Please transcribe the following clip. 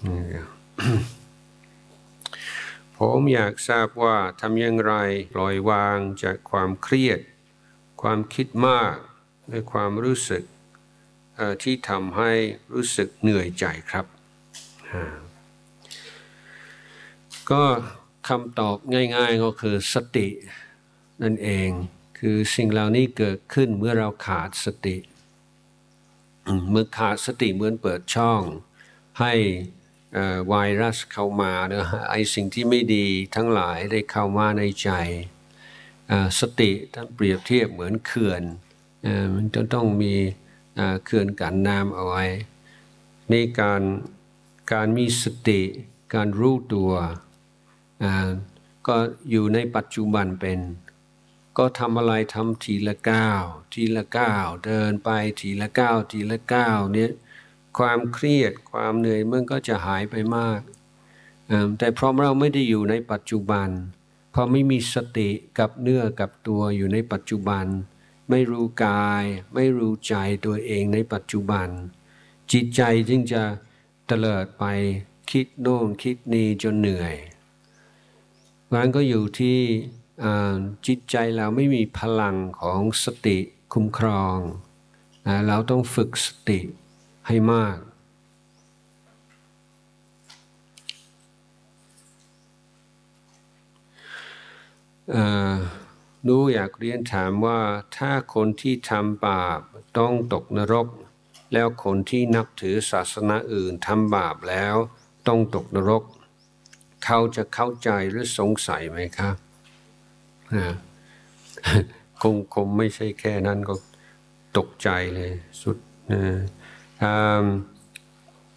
ผมอยากทราบว่าทำอย่างไรปล่อยวางจากความเครียดความคิดมากและความรู้สึกที่ทำให้รู้สึกเหนื่อยใจครับก็คำตอบง่ายๆก็คือสตินั่นเองคือสิ่งเหล่านี้เกิดขึ้นเมื่อเราขาดสติเมื่อขาดสติเหมือนเปิดช่องให้ไวรัสเข้ามานะไอสิ่งที่ไม่ดีทั้งหลายได้เข้ามาในใจสติท่านเปรียบเทียบเหมือนเขื่อนมันจะต้องมีเขื่อนกั้นน้ำเอาไว้ในการมีสติการรู้ตัวก็อยู่ในปัจจุบันเป็นก็ทำอะไรทำทีละก้าวทีละก้าวเดินไปทีละก้าวทีละก้าวเนี่ยความเครียดความเหนื่อยมันก็จะหายไปมากแต่เพราะเราไม่ได้อยู่ในปัจจุบันพอไม่มีสติกับเนื้อกับตัวอยู่ในปัจจุบันไม่รู้กายไม่รู้ใจตัวเองในปัจจุบันจิตใจจึงจะเตลิดไปคิดโน่นคิดนี่จนเหนื่อยมันก็อยู่ที่จิตใจเราไม่มีพลังของสติคุ้มครองเราต้องฝึกสติให้มากหนูอยากเรียนถามว่าถ้าคนที่ทำบาปต้องตกนรกแล้วคนที่นับถือศาสนาอื่นทำบาปแล้วต้องตกนรกเขาจะเข้าใจหรือสงสัยไหมครับคงไม่ใช่แค่นั้นก็ตกใจเลยสุด